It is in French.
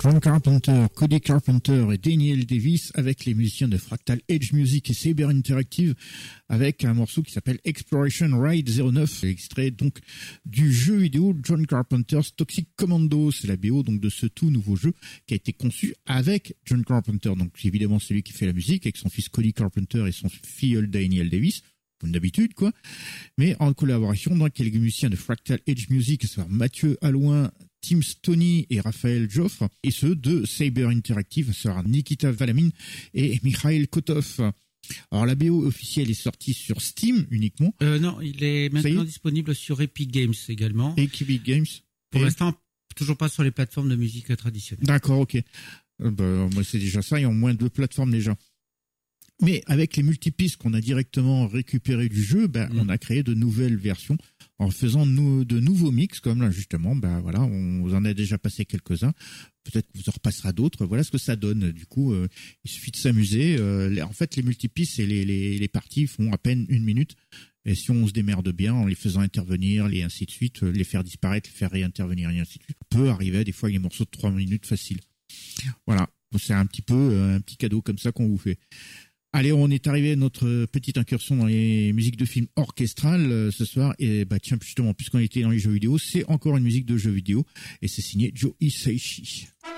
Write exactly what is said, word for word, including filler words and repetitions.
John Carpenter, Cody Carpenter et Daniel Davis avec les musiciens de Fractal Edge Music et Saber Interactive avec un morceau qui s'appelle Exploration Ride zéro neuf, extrait donc du jeu vidéo John Carpenter's Toxic Commando. C'est la B O donc de ce tout nouveau jeu qui a été conçu avec John Carpenter. Donc évidemment c'est lui qui fait la musique avec son fils Cody Carpenter et son filleul Daniel Davis, comme d'habitude quoi, mais en collaboration donc avec les musiciens de Fractal Edge Music, à savoir Mathieu Allouin, Tim Stoney et Raphaël Joffre, et ceux de Saber Interactive, à savoir Nikita Valamin et Mikhail Kotov. Alors la B O officielle est sortie sur Steam uniquement. Euh, non, il est maintenant est disponible sur Epic Games également. Epic Games. Pour et... l'instant, toujours pas sur les plateformes de musique traditionnelles. D'accord, ok. Euh, bah, moi c'est déjà ça, il y a au moins deux plateformes déjà. Mais avec les multipistes qu'on a directement récupérées du jeu, bah, mmh. on a créé de nouvelles versions en faisant de, de nouveaux mix, comme là justement, bah voilà, on vous en a déjà passé quelques-uns. Peut-être que vous en repassera d'autres. Voilà ce que ça donne. Du coup, euh, il suffit de s'amuser. Euh, les, en fait, les multipistes et les, les, les parties font à peine une minute. Et si on se démerde bien en les faisant intervenir, les ainsi de suite, les faire disparaître, les faire réintervenir et ainsi de suite, on peut arriver à des fois à des morceaux de trois minutes faciles. Voilà, c'est un petit peu euh, un petit cadeau comme ça qu'on vous fait. Allez, on est arrivé à notre petite incursion dans les musiques de films orchestrales euh, ce soir. Et bah tiens, justement, puisqu'on était dans les jeux vidéo, c'est encore une musique de jeux vidéo et c'est signé Joe Hisaishi.